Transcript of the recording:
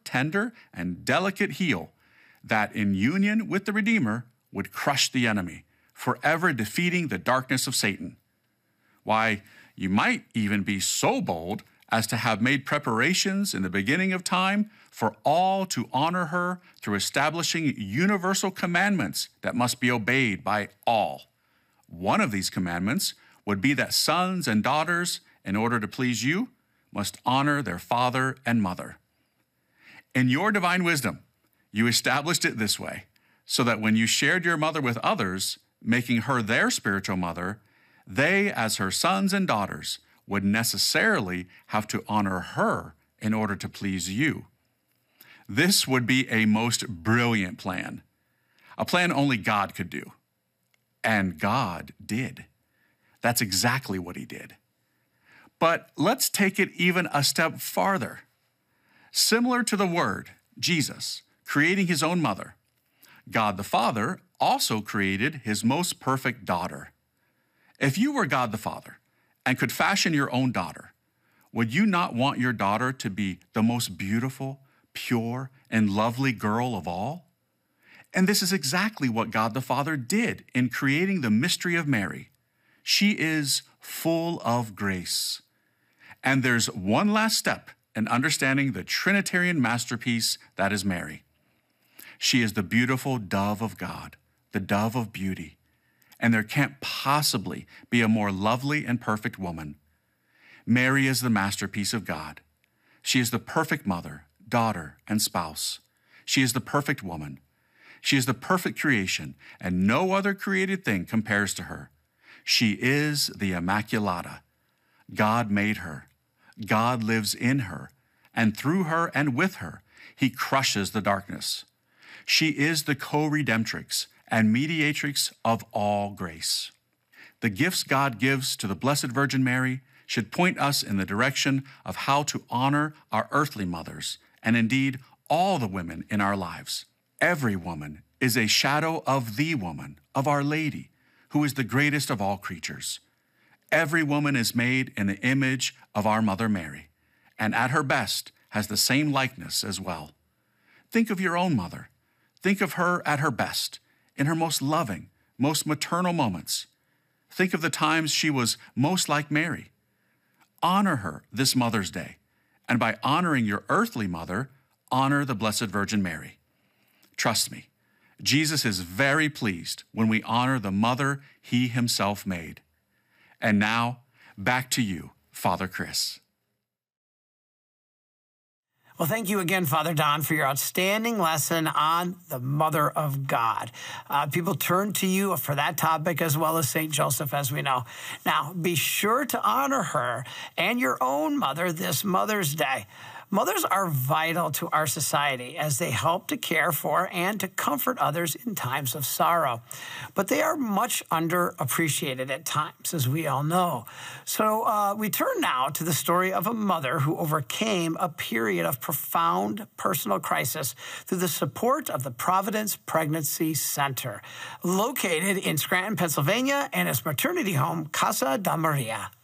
tender and delicate heel that, in union with the Redeemer, would crush the enemy, forever defeating the darkness of Satan. Why, you might even be so bold as to have made preparations in the beginning of time for all to honor her through establishing universal commandments that must be obeyed by all. One of these commandments would be that sons and daughters, in order to please you, must honor their father and mother. In your divine wisdom, you established it this way, so that when you shared your mother with others, making her their spiritual mother, they, as her sons and daughters, would necessarily have to honor her in order to please you. This would be a most brilliant plan, a plan only God could do. And God did. That's exactly what he did. But let's take it even a step farther. Similar to the Word, Jesus, creating his own mother, God the Father also created his most perfect daughter. If you were God the Father and could fashion your own daughter, would you not want your daughter to be the most beautiful, pure, and lovely girl of all? And this is exactly what God the Father did in creating the mystery of Mary. She is full of grace. And there's one last step in understanding the Trinitarian masterpiece that is Mary. She is the beautiful dove of God, the dove of beauty. And there can't possibly be a more lovely and perfect woman. Mary is the masterpiece of God. She is the perfect mother, daughter, and spouse. She is the perfect woman. She is the perfect creation, and no other created thing compares to her. She is the Immaculata. God made her. God lives in her, and through her and with her, he crushes the darkness. She is the co-redemptrix and mediatrix of all grace. The gifts God gives to the Blessed Virgin Mary should point us in the direction of how to honor our earthly mothers, and indeed all the women in our lives. Every woman is a shadow of the woman, of Our Lady, who is the greatest of all creatures. Every woman is made in the image of our Mother Mary, and at her best has the same likeness as well. Think of your own mother. Think of her at her best, in her most loving, most maternal moments. Think of the times she was most like Mary. Honor her this Mother's Day, and by honoring your earthly mother, honor the Blessed Virgin Mary. Trust me, Jesus is very pleased when we honor the mother he himself made. And now, back to you, Father Chris. Well, thank you again, Father Don, for your outstanding lesson on the Mother of God. People turn to you for that topic as well as St. Joseph, as we know. Now, be sure to honor her and your own mother this Mother's Day. Mothers are vital to our society as they help to care for and to comfort others in times of sorrow. But they are much underappreciated at times, as we all know. So we turn now to the story of a mother who overcame a period of profound personal crisis through the support of the Providence Pregnancy Center, located in Scranton, Pennsylvania, and its maternity home, Casa da Maria.